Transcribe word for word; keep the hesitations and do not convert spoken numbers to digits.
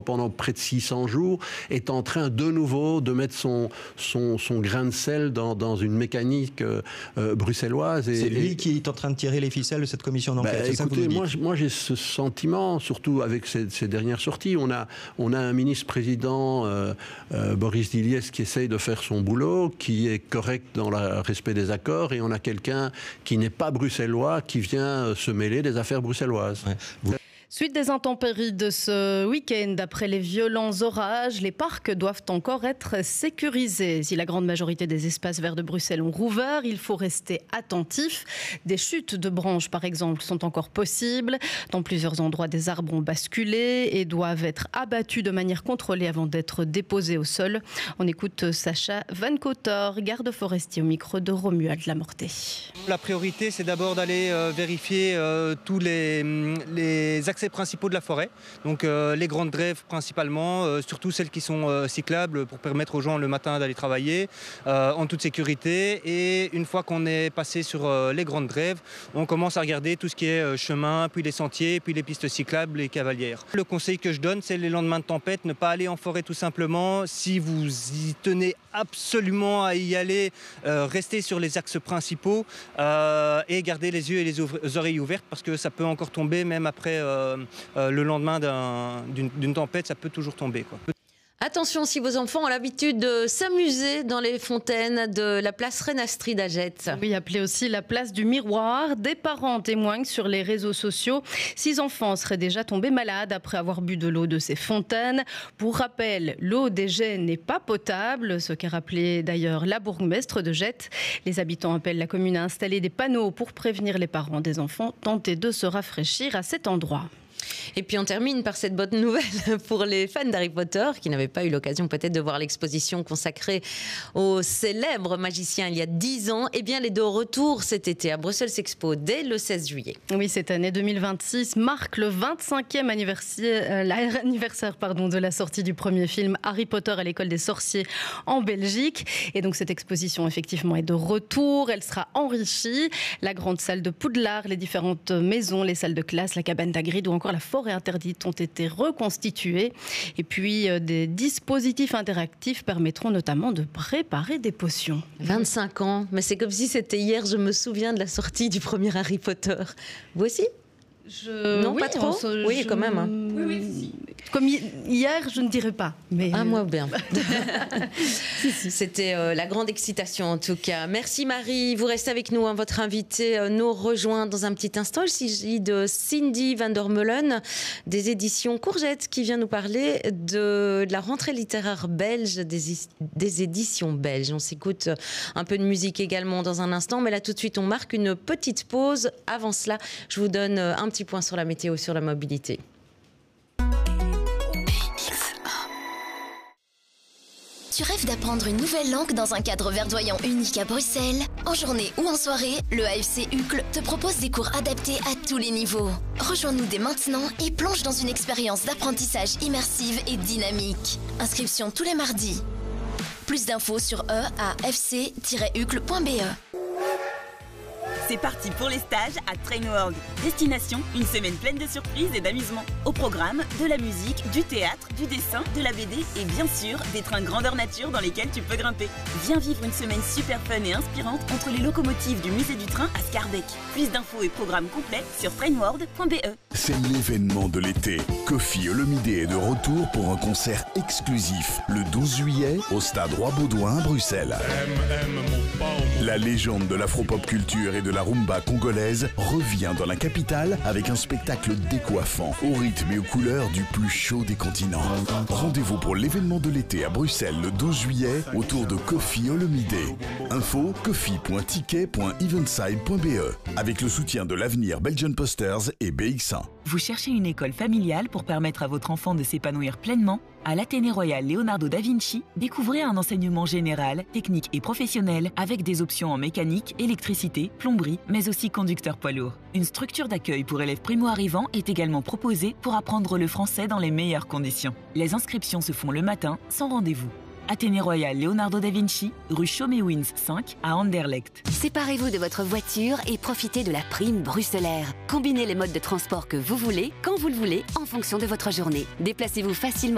pendant près de six cents jours, est en train de nouveau de mettre son, son, son grain de sel dans, dans une mécanique euh, euh, bruxelloise. C'est lui et... qui est en train de tirer les ficelles de cette commission d'enquête. Bah, écoutez, moi, moi j'ai ce sentiment, surtout avec ces, ces dernières sorties. On a, on a un ministre-président, euh, euh, Boris Diliès, qui essaye de faire son boulot, qui est correct dans le respect des accords, et on a quelqu'un qui n'est pas bruxellois, qui vient se mêler des affaires bruxelloises. Ouais. Vous... Suite des intempéries de ce week-end, après les violents orages, les parcs doivent encore être sécurisés. Si la grande majorité des espaces verts de Bruxelles ont rouvert, il faut rester attentif. Des chutes de branches, par exemple, sont encore possibles. Dans plusieurs endroits, des arbres ont basculé et doivent être abattus de manière contrôlée avant d'être déposés au sol. On écoute Sacha Van Cotter, garde forestier au micro de Romuald Lamorté. La priorité, c'est d'abord d'aller euh, vérifier euh, tous les, les accès principaux de la forêt, donc euh, les grandes drèves principalement, euh, surtout celles qui sont euh, cyclables pour permettre aux gens le matin d'aller travailler euh, en toute sécurité. Et une fois qu'on est passé sur euh, les grandes drèves, on commence à regarder tout ce qui est euh, chemin, puis les sentiers, puis les pistes cyclables et cavalières. Le conseil que je donne, c'est les lendemains de tempête, ne pas aller en forêt tout simplement. Si vous y tenez absolument à y aller, euh, restez sur les axes principaux euh, et gardez les yeux et les oreilles ouvertes parce que ça peut encore tomber même après euh, Euh, le lendemain d'un, d'une, d'une tempête, ça peut toujours tomber, quoi. Attention si vos enfants ont l'habitude de s'amuser dans les fontaines de la place Reine Astrid à Jette. Oui, appelée aussi la place du miroir. Des parents témoignent sur les réseaux sociaux. Six enfants seraient déjà tombés malades après avoir bu de l'eau de ces fontaines. Pour rappel, l'eau des jets n'est pas potable, ce qu'a rappelé d'ailleurs la bourgmestre de Jette. Les habitants appellent la commune à installer des panneaux pour prévenir les parents des enfants tentés de se rafraîchir à cet endroit. Et puis on termine par cette bonne nouvelle pour les fans d'Harry Potter qui n'avaient pas eu l'occasion peut-être de voir l'exposition consacrée au célèbre magicien il y a dix ans. Eh bien, elle est de retour cet été à Brussels Expo dès le seize juillet. Oui, cette année deux mille vingt-six marque le vingt-cinquième anniversaire, euh, l'anniversaire pardon, de la sortie du premier film Harry Potter à l'école des sorciers en Belgique. Et donc cette exposition effectivement est de retour. Elle sera enrichie. La grande salle de Poudlard, les différentes maisons, les salles de classe, la cabane d'Hagrid ou encore la forêt interdite ont été reconstituées. Et puis, euh, des dispositifs interactifs permettront notamment de préparer des potions. vingt-cinq ans, mais c'est comme si c'était hier, je me souviens de la sortie du premier Harry Potter. Vous aussi ? Je... Non, oui, pas trop se... Oui, je... quand même. Hein. Oui, oui, si. Comme hier, je ne dirais pas. Mais... Ah, moi bien. si, si. C'était euh, la grande excitation en tout cas. Merci Marie, vous restez avec nous. Hein. Votre invité euh, nous rejoint dans un petit instant. Il s'agit de Cindy van der Meulen des éditions Courgette qui vient nous parler de, de la rentrée littéraire belge des, des éditions belges. On s'écoute un peu de musique également dans un instant. Mais là tout de suite, on marque une petite pause. Avant cela, je vous donne un petit point sur la météo, sur la mobilité. Tu rêves d'apprendre une nouvelle langue dans un cadre verdoyant unique à Bruxelles? En journée ou en soirée, le A F C Uccle te propose des cours adaptés à tous les niveaux. Rejoins-nous dès maintenant et plonge dans une expérience d'apprentissage immersive et dynamique. Inscription tous les mardis. Plus d'infos sur e a f c tiret uccle point b e. C'est parti pour les stages à Train World. Destination, une semaine pleine de surprises et d'amusement. Au programme, de la musique, du théâtre, du dessin, de la B D et bien sûr, des trains grandeur nature dans lesquels tu peux grimper. Viens vivre une semaine super fun et inspirante entre les locomotives du musée du train à Scarbeck. Plus d'infos et programmes complets sur train world point b e. C'est l'événement de l'été. Kofi Olomide est de retour pour un concert exclusif le douze juillet au stade Roi-Baudouin à Bruxelles. La légende de l'afro-pop culture et de la rumba congolaise revient dans la capitale avec un spectacle décoiffant, au rythme et aux couleurs du plus chaud des continents. Rendez-vous pour l'événement de l'été à Bruxelles le douze juillet autour de Kofi Olomide. Info kofi point ticket point eventside point b e avec le soutien de l'Avenir Belgian Posters et B X un. Vous cherchez une école familiale pour permettre à votre enfant de s'épanouir pleinement? À l'Athénée Royal Leonardo da Vinci, découvrez un enseignement général, technique et professionnel avec des options en mécanique, électricité, plomberie, mais aussi conducteur poids lourd. Une structure d'accueil pour élèves primo-arrivants est également proposée pour apprendre le français dans les meilleures conditions. Les inscriptions se font le matin, sans rendez-vous. Athénée Royal Leonardo da Vinci, rue Chaumet-Wins cinq à Anderlecht. Séparez-vous de votre voiture et profitez de la prime bruxellaire. Combinez les modes de transport que vous voulez, quand vous le voulez, en fonction de votre journée. Déplacez-vous facilement